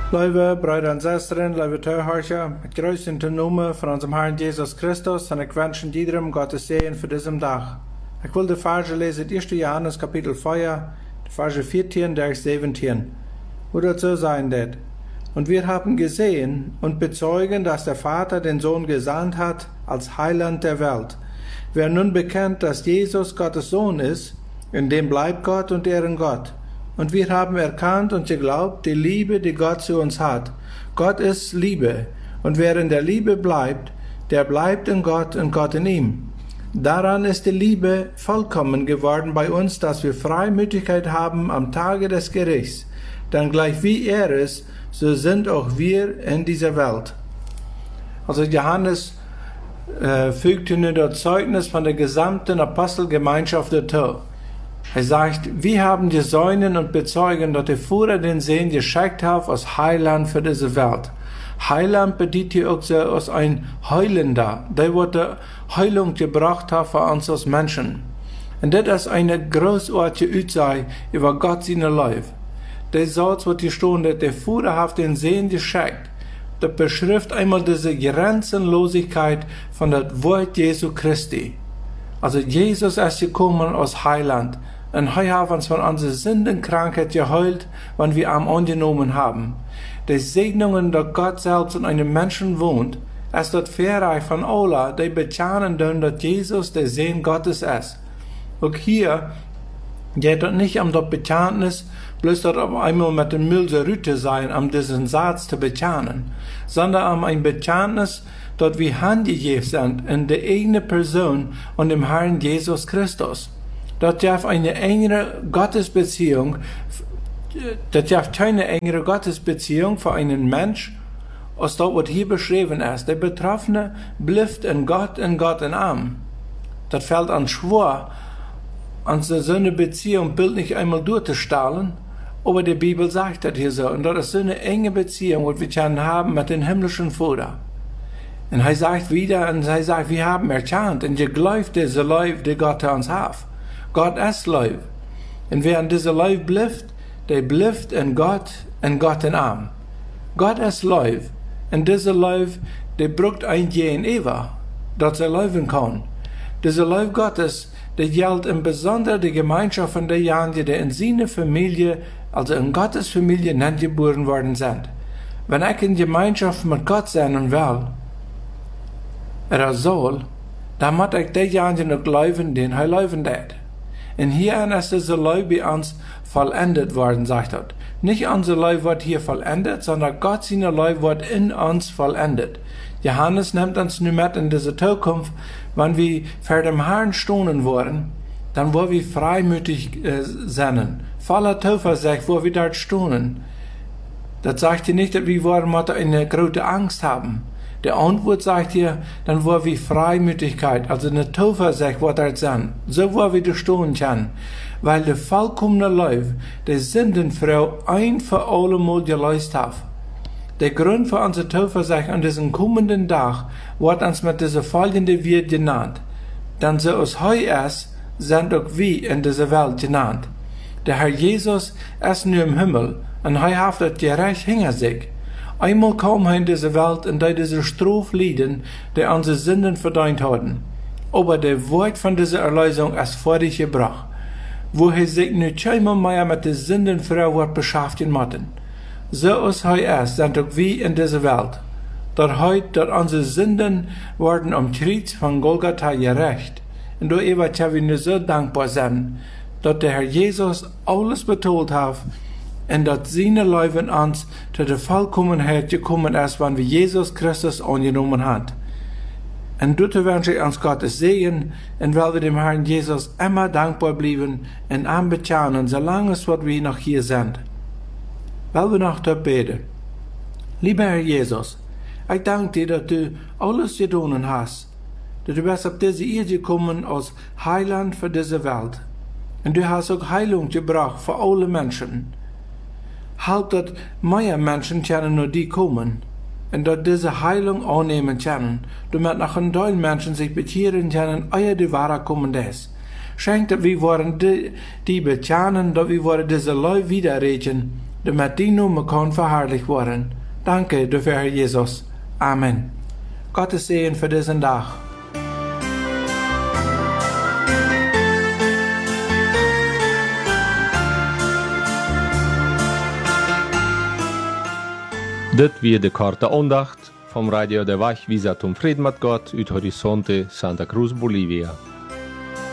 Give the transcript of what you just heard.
Lieve broeder en zusteren, lieve toehoorders, ik groet in de naam van onze Heer Jesus Christus en ik wens iedereen Gottes Segen für diesen Tag. Ich will die Verse lesen, 1. Johannes Kapitel 4, die Verse 14 durch 17, wo dazu sein wird. Und wir haben gesehen und bezeugen, dass der Vater den Sohn gesandt hat als Heiland der Welt. Wer nun bekennt, dass Jesus Gottes Sohn ist, in dem bleibt Gott und er in Gott. Und wir haben erkannt und geglaubt, die Liebe, die Gott zu uns hat. Gott ist Liebe, und wer in der Liebe bleibt, der bleibt in Gott und Gott in ihm. Daran ist die Liebe vollkommen geworden bei uns, dass wir Freimütigkeit haben am Tage des Gerichts. Denn gleich wie er ist, so sind auch wir in dieser Welt. Also Johannes fügte nur das Zeugnis von der gesamten Apostelgemeinschaft dazu. Er sagt, wir haben die Säunen und bezeugen, dass der Führer den Sehen geschickt hat als Heiland für diese Welt. Heiland bedeutet hier auch so als ein Heilender, der die Heilung gebracht hat für uns als Menschen. Und das ist eine großartige Aussage über Gott seine Life. Der Satz wird hier stehen, dass der Führer hat den Sehen geschickt. Das beschreibt einmal diese Grenzenlosigkeit von dem Wort Jesu Christi. Also Jesus ist gekommen als Heiland. Und er hat uns von unserer Sündenkrankheit geheilt, wenn wir ihn angenommen haben. Die Segnungen, dass Gott selbst in einem Menschen wohnt, ist das Verreich von allen, die bekennen, dass Jesus der Sohn Gottes ist. Auch hier geht es nicht um das Bekenntnis, bloß dort auf einmal mit dem Müll Rüte sein, um diesen Satz zu bekennen, sondern um ein Bekenntnis, dass wir handgegeben sind in der eigenen Person und dem Herrn Jesus Christus. Das darf eine engere Gottesbeziehung, das darf keine engere Gottesbeziehung für einen Mensch, als das, was hier beschrieben ist. Der Betroffene bleibt in Gott in ihm. Das fällt an schwer, an so eine Beziehung Bild nicht einmal durchzustahlen, aber die Bibel sagt das hier so. Und das ist so eine enge Beziehung, die wir können haben mit dem himmlischen Vater. Und er sagt wieder, wir haben erkannt und geglaubt diese Liebe, die Gott uns hat. Gott ist Liebe. Und wer in dieser Liebe bleibt, der bleibt in Gott in ihm. Gott ist Liebe. Und diese Liebe, die braucht ein Gegenüber, dass er leben kann. Diese Liebe Gottes, die gilt im Besonderen die Gemeinschaft von derjenigen, die in seiner Familie, also in Gottes Familie, nicht geboren worden sind. Wenn ich in Gemeinschaft mit Gott sein will, er soll, dann muss ich derjenigen noch leben, den er leben wird. Und hierin ist diese Liebe bei uns vollendet worden, sagt er. Nicht unsere Liebe wird hier vollendet, sondern Gott seine Liebe wird in uns vollendet. Johannes nimmt uns nun mit in diese Zukunft, wenn wir vor dem Herrn stehen wollen, dann wo wir freimütig sind, voller Zuversicht, wo wir dort stehen. Das sagt hier nicht, dass wir eine große Angst haben. Der Antwort sagt hier, dann wo wir Freimütigkeit, also eine Zuversicht, wo dort sind, so wo wir da stehen können, weil die vollkommene Liebe, die Sündenfrau ein für alle Mal gelöst hat. Der Grund für unsere Zuversicht an diesem kommenden Tag wird uns mit dieser folgenden Wort genannt. Denn so es heute ist, sind auch wir in dieser Welt genannt. Der Herr Jesus ist nur im Himmel und er hat das Gerecht hinter sich. Einmal kam er in diese Welt und diese Strafe leiden, die unsere Sünden verdient hatten. Aber der Wort von dieser Erlösung ist fertig gebracht, wo er sich nicht einmal mehr mit der Sündenfrau wird beschäftigen müssen. So ist er ist, sind auch wir in dieser Welt. Dort heute, dort unsere Sünden werden am Kreuz von Golgatha gerecht. Und da können wir nur so dankbar sein, dass der Herr Jesus alles betont hat, und dass seine Liebe in uns zu der Vollkommenheit gekommen ist, wenn wir Jesus Christus angenommen haben. Und dort wünsche ich uns Gottes Segen, und weil wir dem Herrn Jesus immer dankbar bleiben und anbeten, solange es wir noch hier sind. Weil wir noch dort beten. Lieber Herr Jesus, ich danke dir, dass du alles getan hast, dass du bist auf diese Erde gekommen als Heiland für diese Welt. Und du hast auch Heilung gebracht für alle Menschen. Halt, dass mehr Menschen können nur die kommen und dass diese Heilung annehmen können, damit noch ein Teil Menschen sich bekehren können, ehe die Wahrheit kommen ist. Schenkt, dass wir wollen die bekennen, dass wir wollen diese Leute widerreden, damit die Name kann verherrlicht worden. Danke dafür, Herr Jesus. Amen. Gottes Segen für diesen Tag. Dit wie de korte aandacht vom Radio de Wach visa zum Frieden mit Gott uit Horizonte, Santa Cruz, Bolivia.